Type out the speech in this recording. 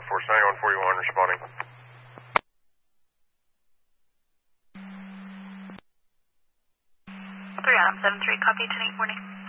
Squad Force 9141 responding. 3 Adam 73, copy 10-8 morning.